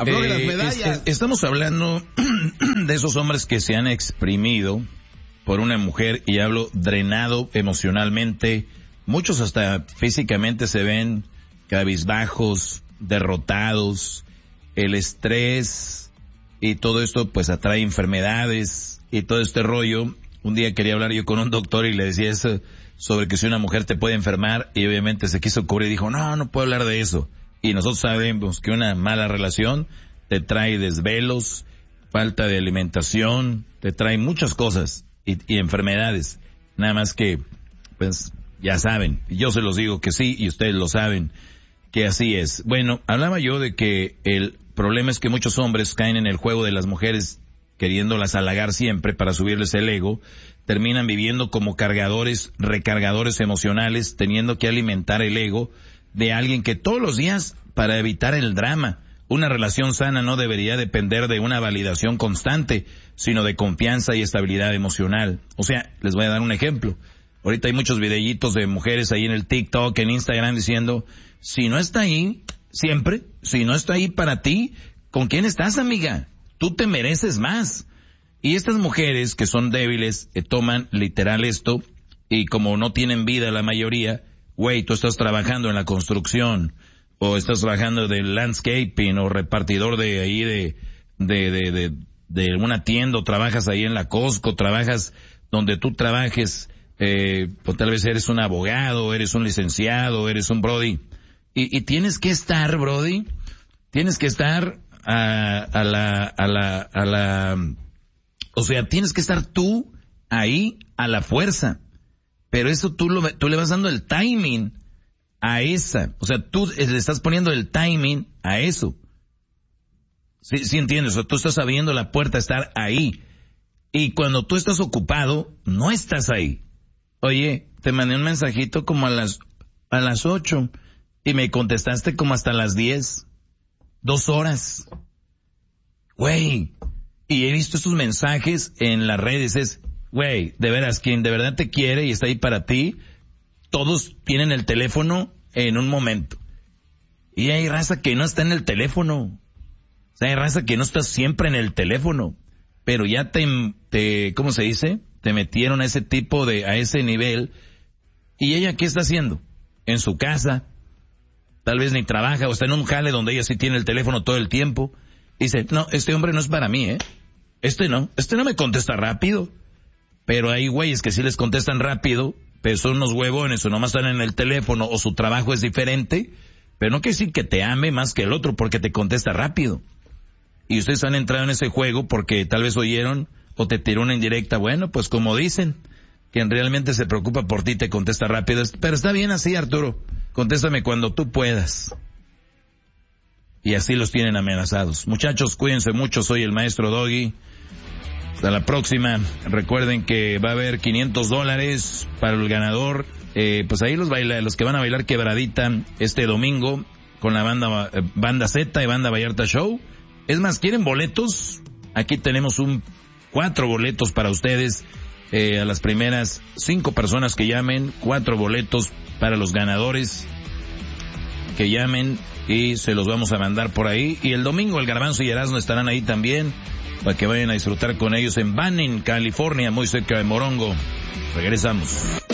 afloje las medallas. Estamos hablando de esos hombres que se han exprimido por una mujer, y hablo drenado emocionalmente. Muchos hasta físicamente se ven cabizbajos, derrotados. El estrés y todo esto pues atrae enfermedades y todo este rollo. Un día quería hablar yo con un doctor y le decía eso sobre que si una mujer te puede enfermar, y obviamente se quiso cubrir y dijo, no puedo hablar de eso. Y nosotros sabemos que una mala relación te trae desvelos, falta de alimentación, te trae muchas cosas y enfermedades. Nada más que, pues, ya saben, yo se los digo que sí, y ustedes lo saben, que así es. Bueno, hablaba yo de que el problema es que muchos hombres caen en el juego de las mujeres queriéndolas halagar siempre para subirles el ego, terminan viviendo como cargadores, recargadores emocionales, teniendo que alimentar el ego de alguien que todos los días, para evitar el drama. Una relación sana no debería depender de una validación constante, sino de confianza y estabilidad emocional. O sea, les voy a dar un ejemplo. Ahorita hay muchos videitos de mujeres ahí en el TikTok, en Instagram, diciendo, si no está ahí, siempre, si no está ahí para ti, ¿con quién estás, amiga? Tú te mereces más. Y estas mujeres que son débiles, toman literal esto, y como no tienen vida la mayoría, güey, tú estás trabajando en la construcción, o estás trabajando de landscaping, o repartidor de ahí de una tienda, o trabajas ahí en la Costco, trabajas donde tú trabajes, pues tal vez eres un abogado, eres un licenciado, eres un brody, y tienes que estar, brody, tienes que estar o sea, tienes que estar tú ahí a la fuerza. Pero eso tú le vas dando el timing a esa. O sea, tú le estás poniendo el timing a eso. Sí entiendes. O sea, tú estás abriendo la puerta a estar ahí. Y cuando tú estás ocupado, no estás ahí. Oye, te mandé un mensajito como a las 8 y me contestaste como hasta las 10. 2 horas. Güey. Y he visto estos mensajes en las redes, güey, de veras, quien de verdad te quiere y está ahí para ti, todos tienen el teléfono en un momento. Y hay raza que no está en el teléfono. O sea, hay raza que no está siempre en el teléfono. Pero ya ¿cómo se dice? Te metieron a ese a ese nivel. ¿Y ella qué está haciendo? En su casa. Tal vez ni trabaja o está en un jale donde ella sí tiene el teléfono todo el tiempo. Dice, no, este hombre no es para mí, Este no me contesta rápido. Pero hay güeyes que sí les contestan rápido, pero son unos huevones o nomás están en el teléfono o su trabajo es diferente. Pero no quiere decir que te ame más que el otro porque te contesta rápido. Y ustedes han entrado en ese juego porque tal vez oyeron o te tiró una indirecta. Bueno, pues como dicen, quien realmente se preocupa por ti te contesta rápido. Pero está bien así, Arturo. Contéstame cuando tú puedas. Y así los tienen amenazados. Muchachos, cuídense mucho. Soy el maestro Doggy. Hasta la próxima. Recuerden que va a haber $500 para el ganador. Pues ahí los que van a bailar quebradita este domingo con la banda Z y Banda Vallarta Show. Es más, ¿quieren boletos? Aquí tenemos 4 boletos para ustedes. A las primeras 5 personas que llamen, 4 boletos para los ganadores que llamen y se los vamos a mandar por ahí. Y el domingo el Garbanzo y Erasmo estarán ahí también para que vayan a disfrutar con ellos en Banning, California, muy cerca de Morongo. Regresamos.